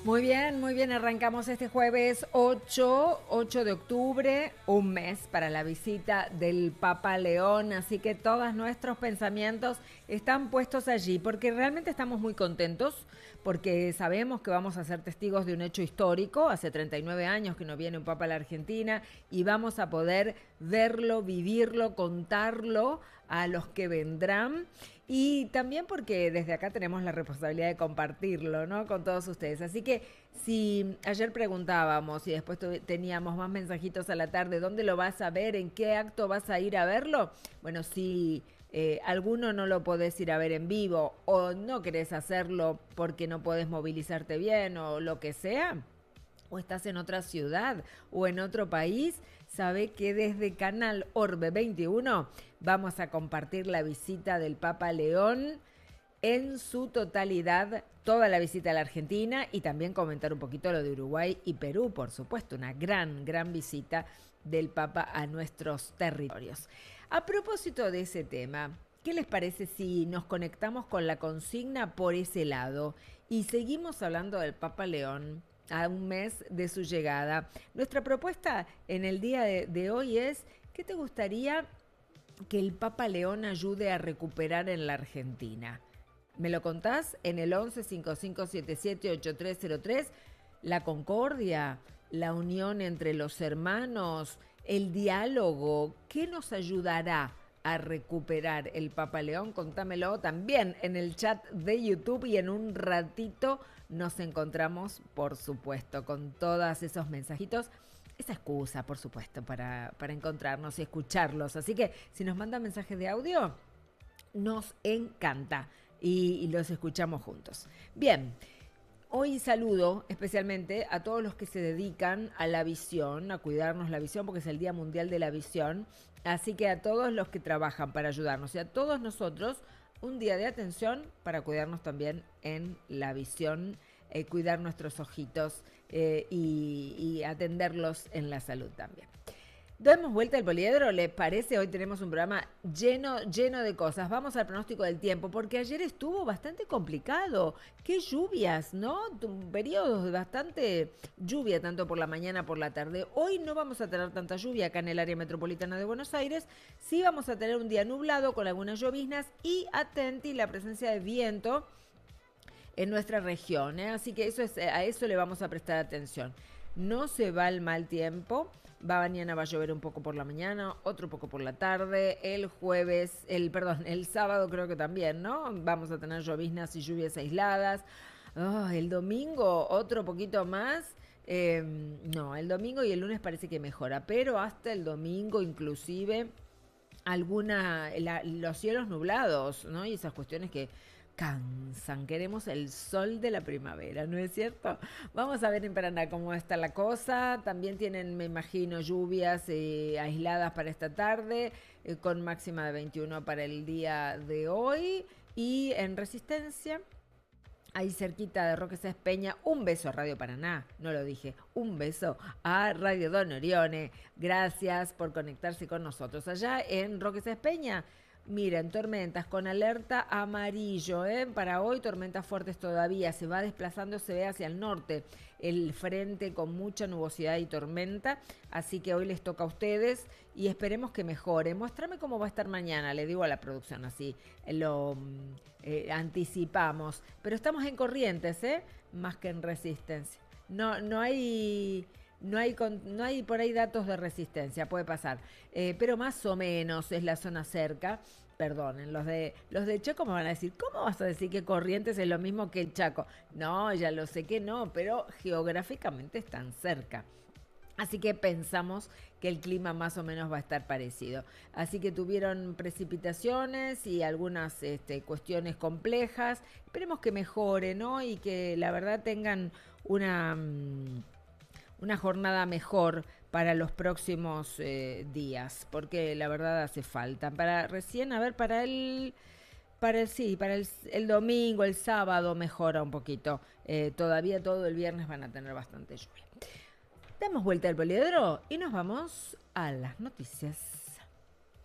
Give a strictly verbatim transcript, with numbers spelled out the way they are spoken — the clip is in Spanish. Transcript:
Muy bien, muy bien. Arrancamos este jueves ocho, ocho de octubre, un mes para la visita del Papa León, así que todos nuestros pensamientos están puestos allí, porque realmente estamos muy contentos, porque sabemos que vamos a ser testigos de un hecho histórico. Hace treinta y nueve años que no viene un Papa a la Argentina y vamos a poder verlo, vivirlo, contarlo a los que vendrán. Y también porque desde acá tenemos la responsabilidad de compartirlo, ¿no?, con todos ustedes. Así que si ayer preguntábamos y después teníamos más mensajitos a la tarde, ¿dónde lo vas a ver? ¿En qué acto vas a ir a verlo? Bueno, si eh, alguno no lo podés ir a ver en vivo o no querés hacerlo porque no podés movilizarte bien o lo que sea, o estás en otra ciudad o en otro país, sabe que desde Canal Orbe veintiuno vamos a compartir la visita del Papa León en su totalidad, toda la visita a la Argentina, y también comentar un poquito lo de Uruguay y Perú, por supuesto, una gran, gran visita del Papa a nuestros territorios. A propósito de ese tema, ¿qué les parece si nos conectamos con la consigna por ese lado y seguimos hablando del Papa León a un mes de su llegada? Nuestra propuesta en el día de, de hoy es: ¿qué te gustaría que el Papa León ayude a recuperar en la Argentina? ¿Me lo contás en el once cinco cinco siete siete ocho tres cero tres? La concordia, la unión entre los hermanos, el diálogo, ¿qué nos ayudará a recuperar el Papa León? Contámelo también en el chat de YouTube y en un ratito nos encontramos, por supuesto, con todos esos mensajitos. Esa excusa, por supuesto, para, para encontrarnos y escucharlos. Así que si nos mandan mensajes de audio, nos encanta y, y los escuchamos juntos. Bien, hoy saludo especialmente a todos los que se dedican a la visión, a cuidarnos la visión, porque es el Día Mundial de la Visión. Así que a todos los que trabajan para ayudarnos y a todos nosotros, un día de atención para cuidarnos también en la visión, eh, cuidar nuestros ojitos eh, y, y atenderlos en la salud también. Damos vuelta al poliedro, ¿les parece? Hoy tenemos un programa lleno, lleno de cosas. Vamos al pronóstico del tiempo, porque ayer estuvo bastante complicado. Qué lluvias, ¿no? Periodos de bastante lluvia, tanto por la mañana como por la tarde. Hoy no vamos a tener tanta lluvia acá en el área metropolitana de Buenos Aires. Sí vamos a tener un día nublado con algunas lloviznas y atenti la presencia de viento en nuestra región, ¿eh? Así que eso es, a eso le vamos a prestar atención. No se va el mal tiempo. Va mañana va a llover un poco por la mañana, otro poco por la tarde. El jueves, el perdón, el sábado creo que también, ¿no? Vamos a tener lloviznas y lluvias aisladas. Oh, el domingo otro poquito más. Eh, no, el domingo y el lunes parece que mejora, pero hasta el domingo inclusive alguna la, los cielos nublados, ¿no? Y esas cuestiones que cansan. Queremos el sol de la primavera, ¿no es cierto? Vamos a ver en Paraná cómo está la cosa. También tienen, me imagino, lluvias eh, aisladas para esta tarde, eh, con máxima de veintiuno para el día de hoy. Y en Resistencia, ahí cerquita de Roque Sáenz Peña, un beso a Radio Paraná, no lo dije, un beso a Radio Don Orione. Gracias por conectarse con nosotros. Allá en Roque Sáenz Peña, miren, tormentas con alerta amarillo, ¿eh? Para hoy tormentas fuertes todavía, se va desplazando, se ve hacia el norte el frente con mucha nubosidad y tormenta, así que hoy les toca a ustedes y esperemos que mejore. Muéstrame cómo va a estar mañana, le digo a la producción, así lo eh, anticipamos, pero estamos en Corrientes, ¿eh? Más que en Resistencia. No, no hay... No hay, no hay por ahí datos de resistencia, puede pasar, eh, pero más o menos es la zona cerca. Perdonen, los de los de Chaco me van a decir, ¿cómo vas a decir que Corrientes es lo mismo que el Chaco? No, ya lo sé que no, pero geográficamente están cerca. Así que pensamos que el clima más o menos va a estar parecido. Así que tuvieron precipitaciones y algunas este, cuestiones complejas. Esperemos que mejore, ¿no? Y que la verdad tengan una... Mmm, una jornada mejor para los próximos eh, días, porque la verdad hace falta. Para recién, a ver, para el, para el sí, para el, el domingo, el sábado mejora un poquito. Eh, todavía todo el viernes van a tener bastante lluvia. Damos vuelta al poliedro y nos vamos a las noticias.